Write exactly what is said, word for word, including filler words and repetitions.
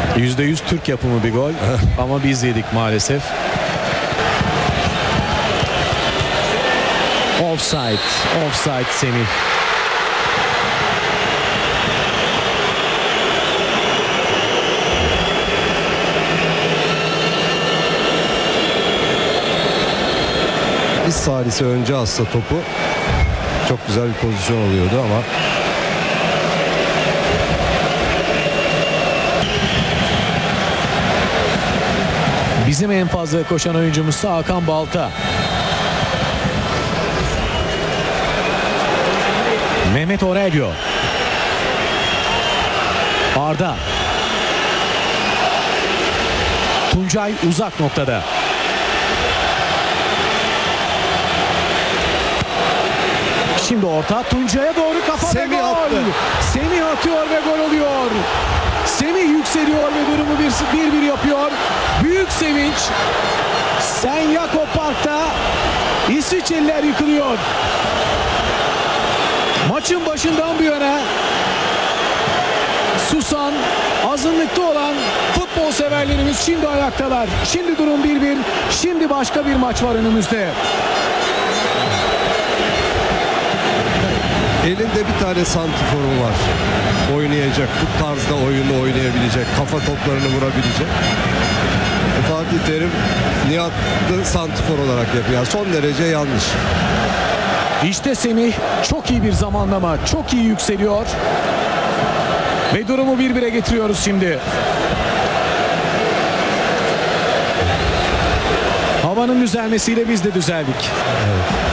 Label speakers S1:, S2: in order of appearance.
S1: yüzde yüz Türk yapımı bir gol ama biz yedik maalesef. Offside. Offside Semih.
S2: Biz Salih'e önce atsa topu çok güzel bir pozisyon oluyordu ama
S1: Bizim en fazla koşan oyuncumuz Hakan Balta. Mehmet Aurelio. Arda. Tuncay uzak noktada. Şimdi orta Tuncay'a doğru kafa ve
S2: Semih
S1: gol.
S2: attı.
S1: Semih atıyor ve gol oluyor. Semih yükseliyor ve durumu bir bir yapıyor. Büyük sevinç. Sen Jakob Park'ta İsviçreliler yıkılıyor. Maçın başından bu yana susan, azınlıkta olan futbol severlerimiz şimdi ayaktalar. Şimdi durum bir bir. Şimdi başka bir maç var önümüzde.
S2: elinde bir tane santiforu var. Oynayacak, bu tarzda oyunu oynayabilecek, kafa toplarını vurabilecek. Fatih Terim Nihat'ı santifor olarak yapıyor. Son derece yanlış.
S1: İşte Semih çok iyi bir zamanlama, çok iyi yükseliyor. Ve durumu bir bire getiriyoruz şimdi. Havanın düzelmesiyle biz de düzeldik.
S2: Evet.